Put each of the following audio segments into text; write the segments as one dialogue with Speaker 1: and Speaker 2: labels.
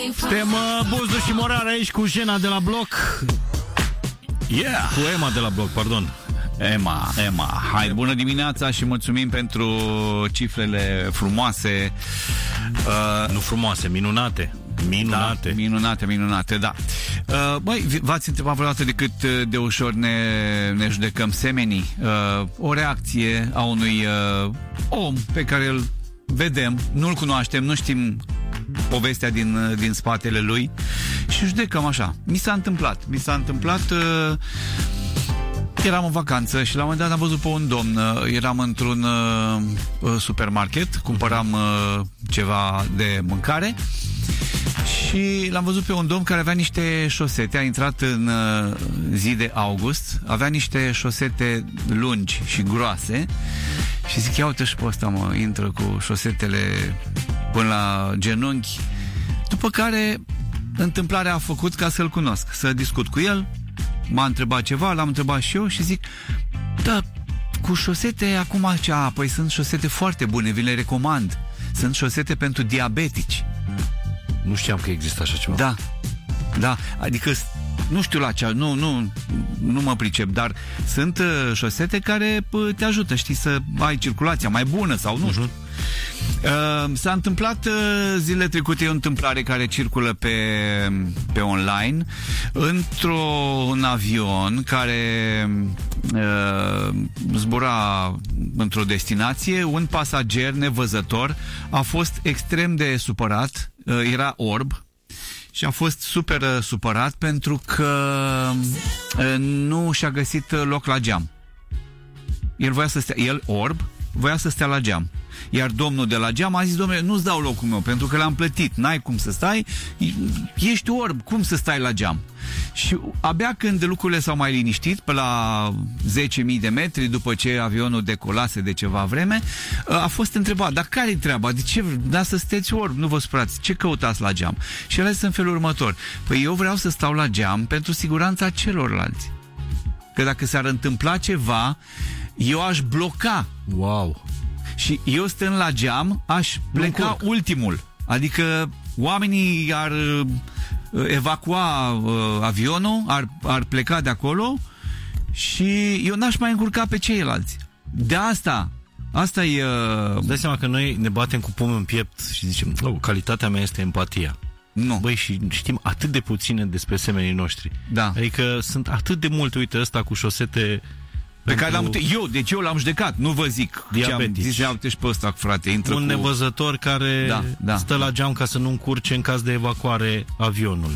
Speaker 1: Suntem Buzdu și Morar aici cu Jena de la bloc. Cu Emma de la bloc, pardon.
Speaker 2: Emma. Hai, bună dimineața și mulțumim pentru cifrele frumoase.
Speaker 1: Nu frumoase, minunate.
Speaker 2: Minunate, da. Băi, v-ați întrebat vreodată de cât de ușor ne judecăm semenii? O reacție a unui om pe care îl vedem, nu-l cunoaștem, nu știm povestea din spatele lui și judecăm așa. Mi s-a întâmplat eram în vacanță și la un moment dat am văzut pe un domn. Eram într-un supermarket, cumpăram ceva de mâncare și l-am văzut pe un domn care avea niște șosete. A intrat în zi de august, avea niște șosete lungi și groase și zic, ia uite și pe ăsta, mă, intră cu șosetele până la genunchi. După care întâmplarea a făcut ca să-l cunosc, să discut cu el. M-a întrebat ceva, l-am întrebat și eu și zic, da, cu șosete acum, păi sunt șosete foarte bune, vi le recomand. Sunt șosete pentru diabetici.
Speaker 1: Nu știam că există așa ceva.
Speaker 2: Da, adică nu știu la ce, nu mă pricep, dar sunt șosete care te ajută, știi, să ai circulația mai bună sau nu știu. S-a întâmplat zilele trecute, o întâmplare care circulă pe online, într-un avion care zbura într-o destinație. Un pasager nevăzător a fost extrem de supărat, era orb și a fost super supărat pentru că nu și-a găsit loc la geam. El orb voia să stea la geam. Iar domnul de la geam a zis, domnule, nu-ți dau locul meu, pentru că l-am plătit, n-ai cum să stai, ești orb, cum să stai la geam? Și abia când lucrurile s-au mai liniștit, pe la 10.000 de metri, după ce avionul decolase de ceva vreme, a fost întrebat, dar care-i treaba? De ce da să stați orb? Nu vă supărați, ce căutați la geam? Și el a zis în felul următor, păi eu vreau să stau la geam pentru siguranța celorlalți. Că dacă s-ar întâmpla ceva, eu aș bloca.
Speaker 1: Wow!
Speaker 2: Și eu stând la geam, aș pleca ultimul. Adică oamenii ar evacua avionul, ar pleca de acolo și eu n-aș mai încurca pe ceilalți. De asta e...
Speaker 1: Dai seama că noi ne batem cu pumnul în piept și zicem, calitatea mea este empatia.
Speaker 2: Nu.
Speaker 1: Băi, și știm atât de puține despre semenii noștri.
Speaker 2: Da.
Speaker 1: Adică sunt atât de multe, uite, ăsta cu șosete...
Speaker 2: Pe care eu l-am judecat, nu vă zic
Speaker 1: diabetici.
Speaker 2: Zis, uite și pe ăsta, frate, intră
Speaker 1: un nevăzător care stă la geam ca să nu încurce în caz de evacuare avionul.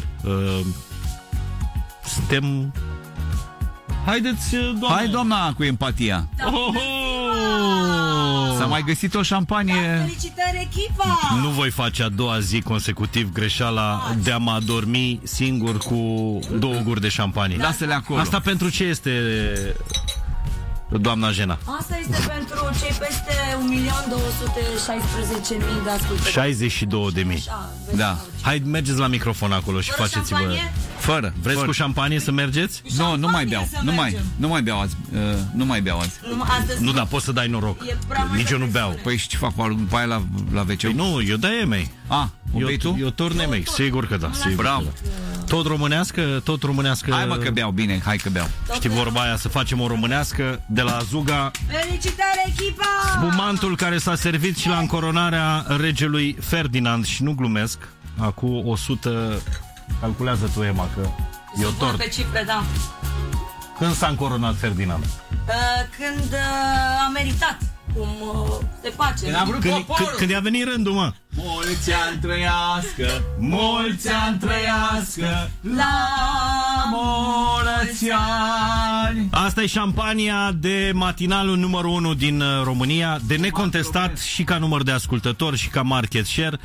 Speaker 1: Suntem... Haideți, doamna!
Speaker 2: Hai, doamna, cu empatia! S-a mai găsit o șampanie.
Speaker 3: Felicitări, echipa!
Speaker 1: Nu voi face a doua zi consecutiv greșeala de a mă adormi singur cu 2 guri de șampanie.
Speaker 2: Lasă-le acolo.
Speaker 1: Asta pentru ce este, doamna Jena?
Speaker 3: Asta este pentru cei peste 1.216.000 de ascultători.
Speaker 1: 62.000.
Speaker 2: Da.
Speaker 1: Hai, mergeți la microfon acolo și faceți-vă...
Speaker 2: Fără.
Speaker 1: Cu șampanie să mergeți?
Speaker 2: Nu mai beau. Nu mai beau azi. Nu mai beau azi.
Speaker 1: Nu, dar poți să dai noroc. Nici eu nu beau.
Speaker 2: Păi și ce fac după aia la WC?
Speaker 1: Păi nu, eu dai mei.
Speaker 2: O bei tu?
Speaker 1: Eu torn mei. Sigur că da.
Speaker 2: Bravo.
Speaker 1: Tot românească.
Speaker 2: Hai mă că beau, bine, hai că beau.
Speaker 1: Știi vorba aia, să facem o românească de la Zuga.
Speaker 3: Felicitări, echipa!
Speaker 1: Spumantul care s-a servit și la încoronarea regelui Ferdinand. Și nu glumesc. Acum 100... Calculează tu, Emma, că eu torn.
Speaker 3: Pe cifre, da.
Speaker 1: Când s-a încoronat Ferdinand?
Speaker 3: Când a meritat. Cum se face.
Speaker 1: Când i-a venit rândul, mă.
Speaker 2: Mulți ani trăiască, mulți ani trăiască, la mulți ani.
Speaker 1: Asta e șampania de matinalul numărul 1 din România, de necontestat și ca număr de ascultători și ca market share.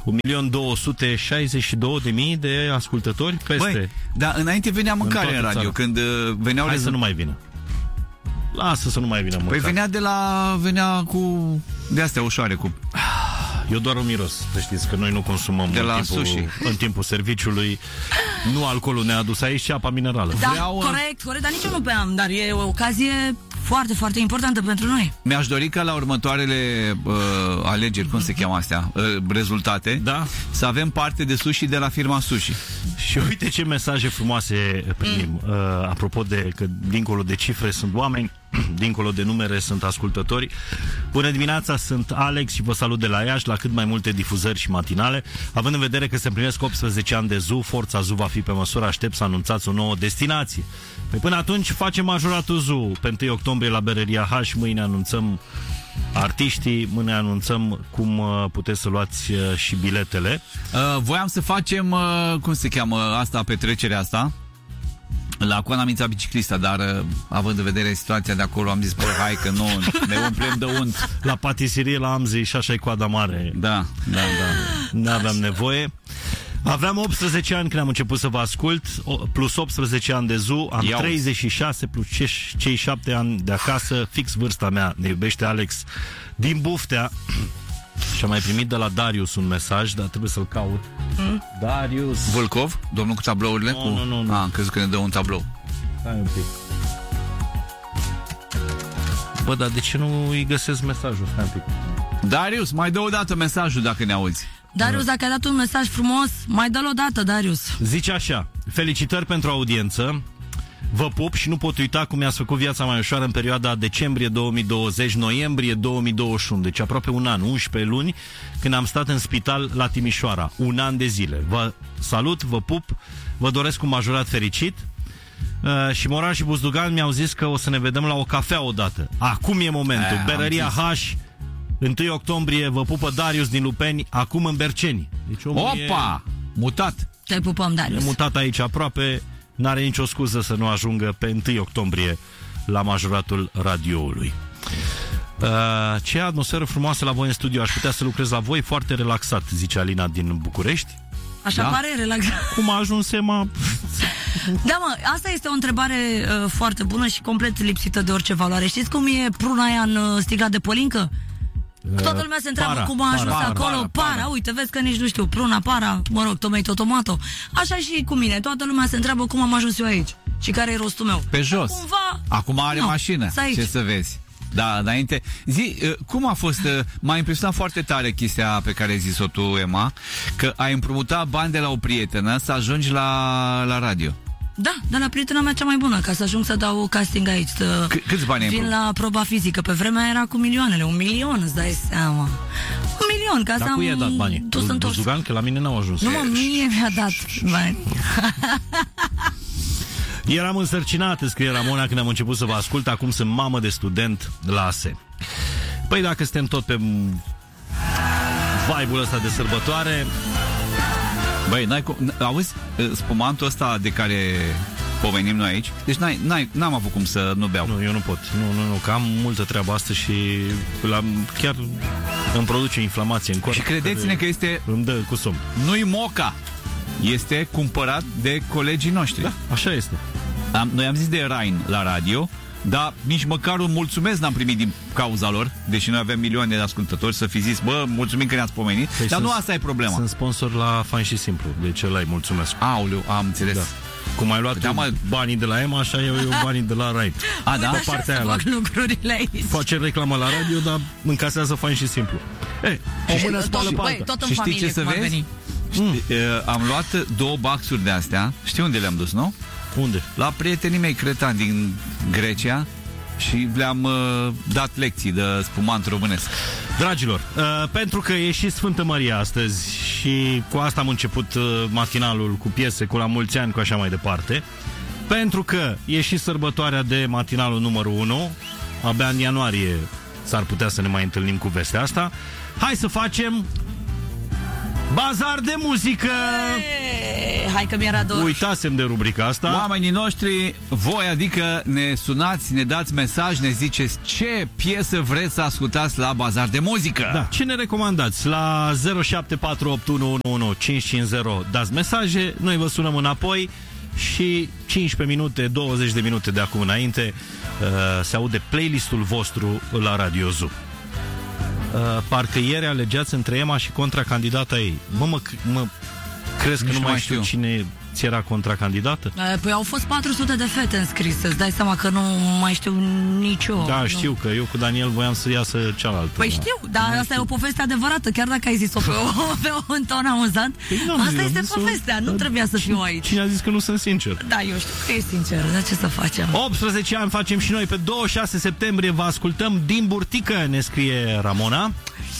Speaker 1: 1.262.000 de ascultători peste.
Speaker 2: Băi, dar înainte venea mâncare în radio, când veneau...
Speaker 1: Hai să nu mai vină. Lasă să nu mai vină mâncare.
Speaker 2: Păi venea cu de astea ușoare, cu...
Speaker 1: Eu doar o miros, să știți că noi nu consumăm în timpul serviciului. Nu alcoolul ne-a adus aici, și apa minerală.
Speaker 3: Da, corect, dar nici eu nu beam, dar e o ocazie foarte, foarte importantă pentru noi.
Speaker 2: Mi-aș dori ca la următoarele alegeri, cum se cheamă astea, rezultate,
Speaker 1: Da.
Speaker 2: să avem parte de sushi de la firma Sushi.
Speaker 1: Și uite ce mesaje frumoase primim. Apropo de că dincolo de cifre sunt oameni, dincolo de numere sunt ascultători. Bună dimineața, sunt Alex și vă salut de la Iași la cât mai multe difuzări și matinale. Având în vedere că se împlinesc 18 ani de ZU, Forța ZU va fi pe măsură, aștept să anunțați o nouă destinație. Păi până atunci facem majoratul ZU pe 1 octombrie la Berăria H, mâine anunțăm artiștii, mâine anunțăm cum puteți să luați și biletele.
Speaker 2: Voiam să facem, cum se cheamă asta, petrecerea asta, la Coana Mința Biciclista, dar având în vedere situația de acolo, am zis, bă, hai că nu, ne umplem de unt.
Speaker 1: La patiserie la Amzei și așa e coada mare.
Speaker 2: Da.
Speaker 1: N-aveam nevoie. Aveam 18 ani când am început să vă ascult, plus 18 ani de ZU, am 36 plus cei 7 ani de acasă, fix vârsta mea. Ne iubește Alex din Buftea. Și am mai primit de la Darius un mesaj, dar trebuie să-l caut. Darius
Speaker 2: Vâlcov, domnul cu tablourile?
Speaker 1: Nu.
Speaker 2: Am crezut că ne dă un tablou.
Speaker 1: Hai un pic. Bă, dar de ce nu îi găsesc mesajul? Hai un pic.
Speaker 2: Darius, mai dă o dată mesajul dacă ne auzi.
Speaker 3: Darius, dacă ai dat un mesaj frumos, mai dă-l o dată, Darius.
Speaker 1: Zice așa: felicitări pentru audiență. Vă pup și nu pot uita cum mi-ați făcut viața mai ușoară în perioada decembrie 2020-noiembrie 2021. Deci aproape un an, 11 luni, când am stat în spital la Timișoara. Un an de zile. Vă salut, vă pup, vă doresc un majorat fericit. Și Moran și Buzdugan mi-au zis că o să ne vedem la o cafea odată. Acum e momentul. Berăria H, 1 octombrie, vă pupă Darius din Lupeni, acum în Berceni. Deci
Speaker 2: Opa! Mutat!
Speaker 3: Te pupăm, Darius.
Speaker 1: E mutat aici aproape, n-are nicio scuză să nu ajungă pe 1 octombrie la majoratul radioului. Ce atmosferă frumoasă la voi în studio. Aș putea să lucrez la voi foarte relaxat, zice Alina din București.
Speaker 3: Așa pare relaxat.
Speaker 1: Cum a ajuns Ema?
Speaker 3: Da, mă, asta este o întrebare foarte bună și complet lipsită de orice valoare. Știți cum e pruna aia în sticla de polincă? Toată lumea se întreabă cum a ajuns acolo. Para, uite, vezi că nici nu știu, pruna, para, mă rog, tomato. Așa și cu mine, toată lumea se întreabă cum am ajuns eu aici și care e rostul meu.
Speaker 2: Pe jos.
Speaker 3: Cumva,
Speaker 2: acum are mașină. Ce să vezi? Da, înainte. Zi, cum a fost? M-a impresionat foarte tare chestia pe care ai zis-o tu, Emma, că ai împrumutat bani de la o prietenă să ajungi la radio.
Speaker 3: Da, dar la prietena mea cea mai bună, ca să ajung să dau casting aici.
Speaker 2: Câți bani ai
Speaker 3: vin la proba fizică. Pe vremea era cu milioanele. 1 milion, îți dai seama. 1 milion, ca să am...
Speaker 1: Dar cui i-a dat banii? Buzdugan, că la mine n-au ajuns.
Speaker 3: Nu, mie mi-a dat bani.
Speaker 1: Eram însărcinată, scrie Ramona, când am început să vă ascult. Acum sunt mamă de student la ASE. Păi dacă suntem tot pe vibe-ul ăsta de sărbătoare...
Speaker 2: Băi, auzi, spumantul ăsta de care pomenim noi aici, deci n-am avut cum să nu beau.
Speaker 1: Nu, eu nu pot. Nu, că am multă treabă astăzi și chiar îmi produce inflamație în corp.
Speaker 2: Și credeți-ne că este...
Speaker 1: Îmi dă cu somn.
Speaker 2: Nu-i moca. Este cumpărat de colegii noștri.
Speaker 1: Da, așa este.
Speaker 2: Noi am zis de Rain la radio, dar nici măcar un mulțumesc n-am primit din cauza lor, deși noi avem milioane de ascultători, să fi zis, bă, mulțumim că ne-ați pomenit, păi dar nu asta e problema.
Speaker 1: Sunt sponsor la Fain și Simplu, deci ăla-i mulțumesc.
Speaker 2: Aoleu, am înțeles. Da.
Speaker 1: Cum ai luat banii de la Emma, așa eu banii de la Rain.
Speaker 2: A, da?
Speaker 3: Uite, partea aia lucrurile aici.
Speaker 1: Face reclamă la radio, dar încasează Fain și Simplu. O mână spală pe alta.
Speaker 3: Tot în
Speaker 2: și
Speaker 3: familie,
Speaker 2: știi ce să vezi? Am luat 2 baxuri de astea. Știi unde le-am dus, nu?
Speaker 1: Unde?
Speaker 2: La prietenii mei cretani din Grecia și le-am dat lecții de spumant românesc.
Speaker 1: Dragilor, pentru că e și Sfântă Maria astăzi și cu asta am început matinalul cu piese, cu la mulți ani, cu așa mai departe, pentru că e și sărbătoarea de matinalul numărul 1, abia în ianuarie s-ar putea să ne mai întâlnim cu vestea asta, hai să facem bazar de muzică!
Speaker 3: Hai că mi-era dor.
Speaker 1: Uitasem de rubrica asta.
Speaker 2: Oamenii noștri, voi adică ne sunați, ne dați mesaj, ne ziceți ce piesă vreți să ascultați la bazar de muzică.
Speaker 1: Da, ce ne recomandați? La 0748111550 dați mesaje, noi vă sunăm înapoi și 15 minute, 20 de minute de acum înainte se aude playlistul vostru la Radio Zoo. Parcă ieri alegeați între Emma și contracandidata ei. Mă crezi că nu mai știu cine soție era contracandidată?
Speaker 3: Păi au fost 400 de fete înscrise. Îți dai seama că nu mai știu nicio.
Speaker 1: Da, știu că eu cu Daniel voiam să iasă cealaltă.
Speaker 3: Păi știu, dar asta e o poveste adevărată. Chiar dacă ai zis-o pe un ton amuzant, asta este povestea, nu trebuia să fiu aici.
Speaker 1: Cine a zis că nu sunt sincer?
Speaker 3: Da, eu știu că e sincer, dar ce să facem?
Speaker 1: 18 ani facem și noi. Pe 26 septembrie vă ascultăm din burtică, ne scrie Ramona.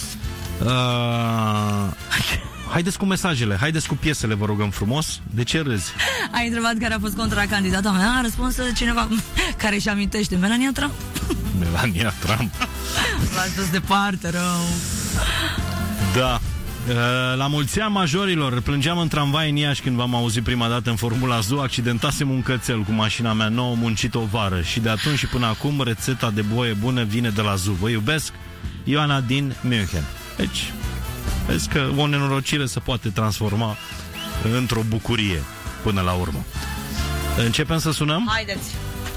Speaker 1: Haideți cu mesajele, haideți cu piesele, vă rugăm frumos. De ce râzi?
Speaker 3: Ai întrebat care a fost contracandidata mea, a răspuns cineva care își amintește, Melania Trump.
Speaker 1: Melania Trump.
Speaker 3: V-ați dus departe, rău.
Speaker 1: Da. La mulți ani majorilor, plângeam în tramvai în Iași când v-am auzit prima dată în Formula Zoo, accidentasem un cățel cu mașina mea nouă, muncit o vară și de atunci și până acum rețeta de boie bună vine de la Zoo. Vă iubesc, Ioana din München. Deci, vezi că o nenorocire se poate transforma într-o bucurie până la urmă. Începem să sunăm?
Speaker 3: Haideți.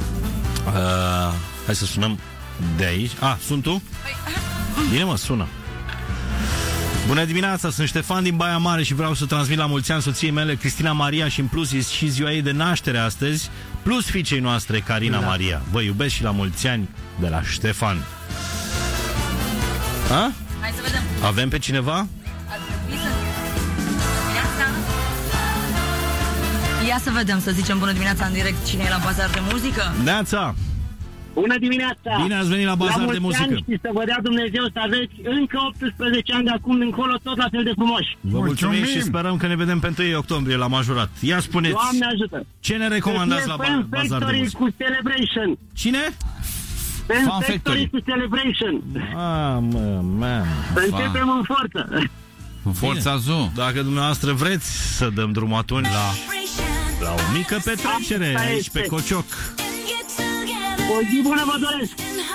Speaker 1: Hai să sunăm de aici. Sunt tu? Bine mă, sună. Bună dimineața, sunt Ștefan din Baia Mare și vreau să transmit la mulți ani soției mele, Cristina Maria, și în plus e și ziua ei de naștere astăzi, plus fiicei noastre, Carina Maria. Vă iubesc și la mulți ani de la Ștefan.
Speaker 3: Hai să vedem.
Speaker 1: Avem pe cineva?
Speaker 3: Ia să vedem, să zicem bună dimineața în direct, cine e la Bazar de Muzică?
Speaker 1: Neața!
Speaker 4: Bună dimineața!
Speaker 1: Bine ați venit la Bazar de Muzică!
Speaker 4: Și să vă dea Dumnezeu să aveți încă 18 ani de acum încolo tot la fel de frumoși.
Speaker 1: Vă mulțumim și sperăm că ne vedem pe 1 octombrie la majorat. Ia spuneți,
Speaker 4: Doamne ajută!
Speaker 1: Ce ne recomandați la Bazar de Muzică?
Speaker 4: Cu Celebration.
Speaker 1: Cine?
Speaker 4: Fan Factory cu Celebration. Să începem în forță.
Speaker 2: În forța Zoo.
Speaker 1: Dacă dumneavoastră vreți să dăm drumul atunci la o mică petrecere aici pe Cocioc.
Speaker 4: O zi bună vă doresc!